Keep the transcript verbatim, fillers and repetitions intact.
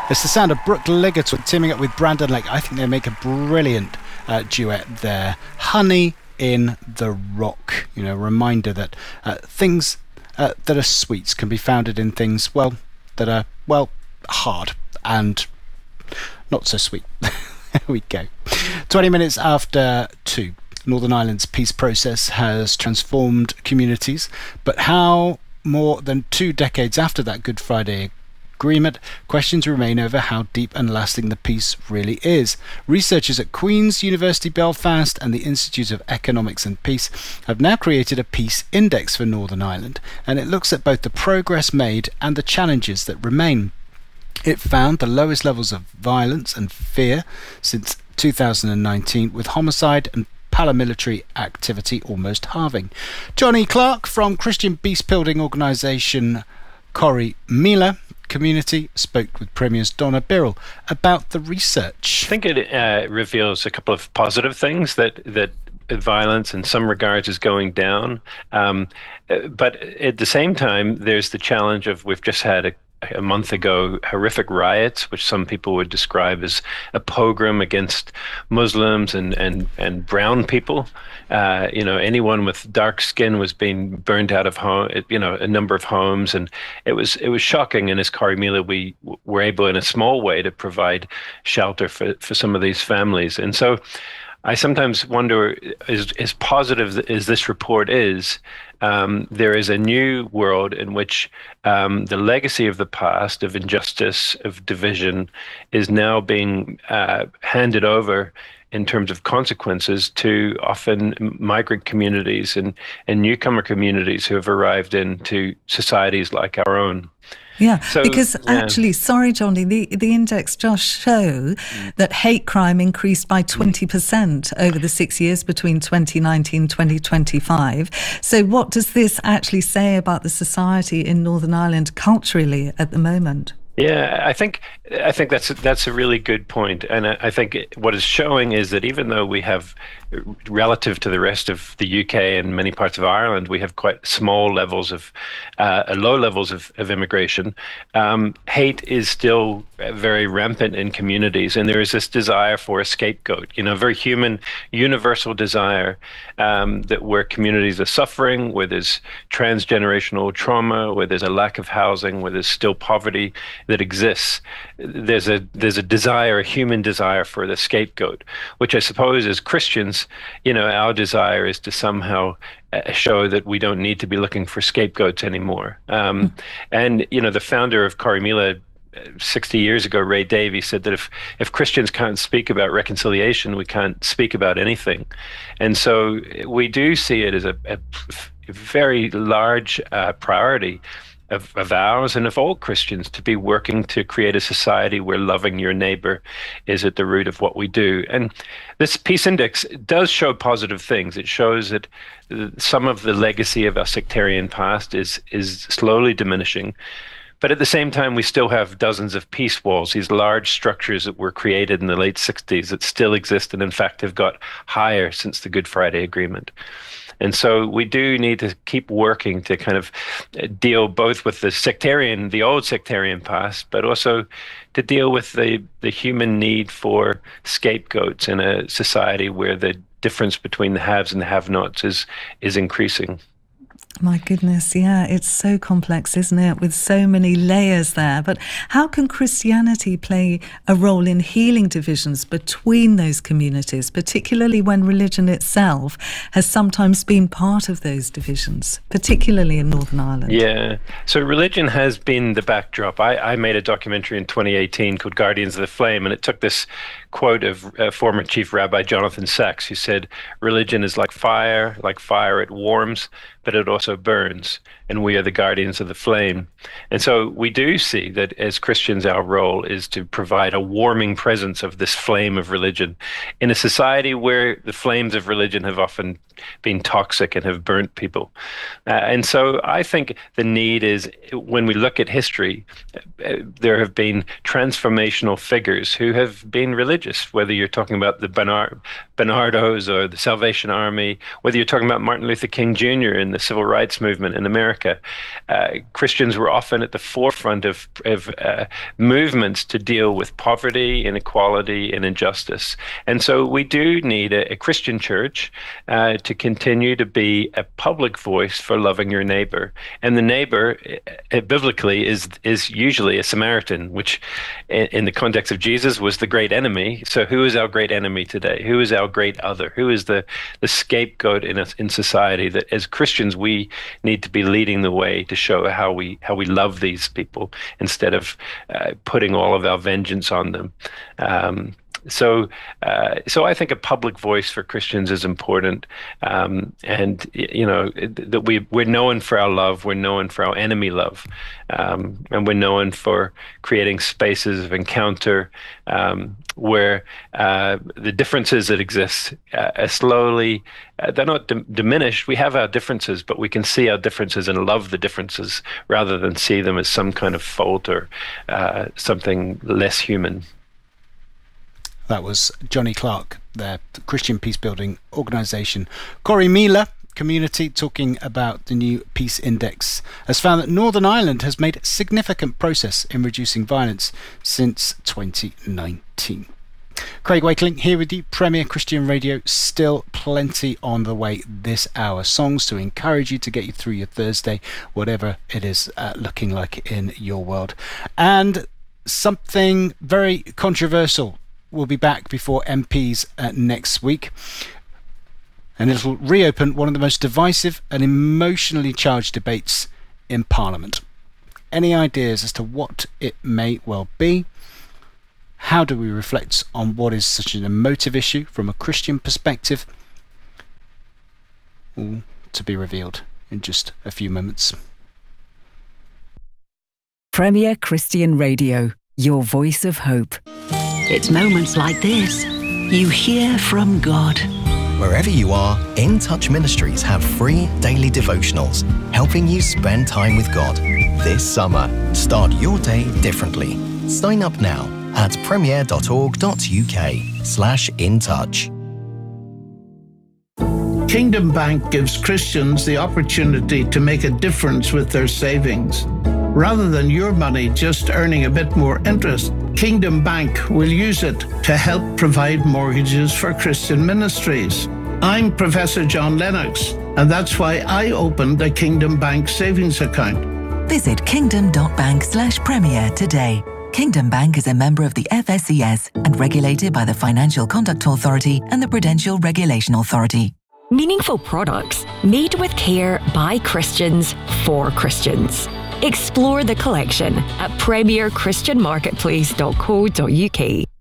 It's the sound of Brooke Ligertwood teaming up with Brandon Lake. I think they make a brilliant uh, duet there. Honey in the Rock. You know, reminder that uh, things uh, that are sweets can be founded in things, well, that are, well, hard and not so sweet. There we go. twenty minutes after two. Northern Ireland's peace process has transformed communities, but how, more than two decades after that Good Friday agreement, questions remain over how deep and lasting the peace really is. Researchers at Queen's University Belfast and the Institute of Economics and Peace have now created a peace index for Northern Ireland, and it looks at both the progress made and the challenges that remain. It found the lowest levels of violence and fear since two thousand nineteen, with homicide and paramilitary activity almost halving. Johnny Clark from Christian peace-building organisation Corrymeela Community spoke with Premier's Donna Birrell about the research. I think it uh, reveals a couple of positive things, that that violence in some regards is going down. Um, but at the same time, there's the challenge of, we've just had a a month ago, horrific riots, which some people would describe as a pogrom against Muslims and, and, and brown people. Uh, you know, anyone with dark skin was being burned out of home, you know, a number of homes. And it was it was shocking. And as Corrymeela, we were able in a small way to provide shelter for, for some of these families. And so I sometimes wonder, as, as positive as this report is, um, there is a new world in which um, the legacy of the past, of injustice, of division, is now being uh, handed over in terms of consequences to often migrant communities and, and newcomer communities who have arrived into societies like our own. Yeah, so, because yeah. actually, sorry, Johnny, the, the index does show mm. that hate crime increased by twenty percent over the six years between twenty nineteen and twenty twenty-five. So what does this actually say about the society in Northern Ireland culturally at the moment? Yeah, I think I think that's that's a really good point, and I, I think what it's showing is that even though we have, relative to the rest of the U K and many parts of Ireland, we have quite small levels of, uh, low levels of, of immigration. Um, hate is still very rampant in communities, and there is this desire for a scapegoat. You know, very human, universal desire um, that where communities are suffering, where there's transgenerational trauma, where there's a lack of housing, where there's still poverty that exists, there's a there's a desire, a human desire for the scapegoat, which I suppose as Christians, you know, our desire is to somehow show that we don't need to be looking for scapegoats anymore. Um, mm. And, you know, the founder of Corrymeela sixty years ago, Ray Davies, said that if, if Christians can't speak about reconciliation, we can't speak about anything. And so we do see it as a, a very large uh, priority Of, of ours and of all Christians to be working to create a society where loving your neighbor is at the root of what we do. And this Peace Index does show positive things. It shows that some of the legacy of our sectarian past is is slowly diminishing. But at the same time, we still have dozens of peace walls, these large structures that were created in the late sixties that still exist and in fact have got higher since the Good Friday Agreement. And so we do need to keep working to kind of deal both with the sectarian, the old sectarian past, but also to deal with the, the human need for scapegoats in a society where the difference between the haves and the have-nots is is increasing. My goodness, yeah, it's so complex, isn't it, with so many layers there. But how can Christianity play a role in healing divisions between those communities, particularly when religion itself has sometimes been part of those divisions, particularly in Northern Ireland? Yeah, so religion has been the backdrop. I, I made a documentary in twenty eighteen called Guardians of the Flame, and it took this quote of uh, former Chief Rabbi Jonathan Sacks, who said, "Religion is like fire, like fire it warms, but it also burns, and we are the guardians of the flame." And so we do see that as Christians, our role is to provide a warming presence of this flame of religion in a society where the flames of religion have often been toxic and have burnt people. Uh, and so I think the need is, when we look at history, uh, there have been transformational figures who have been religious, whether you're talking about the Bernard, Bernardos or the Salvation Army, whether you're talking about Martin Luther King Junior and the Civil Rights Movement in America. America, uh, Christians were often at the forefront of, of uh, movements to deal with poverty, inequality, and injustice. And so we do need a, a Christian church uh, to continue to be a public voice for loving your neighbor. And the neighbor, uh, biblically, is is usually a Samaritan, which in, in the context of Jesus was the great enemy. So who is our great enemy today? Who is our great other? Who is the, the scapegoat in us in society that as Christians we need to be leading the way to show how we how we love these people instead of uh, putting all of our vengeance on them. Um, So, uh, so I think a public voice for Christians is important, um, and you know that we we're known for our love, we're known for our enemy love, um, and we're known for creating spaces of encounter um, where uh, the differences that exist uh, are slowly uh, they're not dim- diminished. We have our differences, but we can see our differences and love the differences rather than see them as some kind of fault or uh, something less human. That was Johnny Clark, the Christian Peacebuilding Organisation. Corey Miller, Community, talking about the new Peace Index, has found that Northern Ireland has made significant progress in reducing violence since twenty nineteen. Craig Wakeling here with you, Premier Christian Radio. Still plenty on the way this hour. Songs to encourage you to get you through your Thursday, whatever it is uh, looking like in your world. And something very controversial. We'll be back before M Ps uh, next week, and it'll reopen one of the most divisive and emotionally charged debates in Parliament. Any ideas as to what it may well be? How do we reflect on what is such an emotive issue from a Christian perspective? All to be revealed in just a few moments. Premier Christian Radio, your voice of hope. It's moments like this you hear from God. Wherever you are, In Touch Ministries have free daily devotionals helping you spend time with God. This summer, start your day differently. Sign up now at premier.org.uk slash in touch. Kingdom Bank gives Christians the opportunity to make a difference with their savings. Rather than your money just earning a bit more interest, Kingdom Bank will use it to help provide mortgages for Christian ministries. I'm Professor John Lennox, and that's why I opened a Kingdom Bank savings account. Visit kingdom.bank slash premier today. Kingdom Bank is a member of the F S C S and regulated by the Financial Conduct Authority and the Prudential Regulation Authority. Meaningful products made with care by Christians for Christians. Explore the collection at premier christian marketplace dot co dot uk.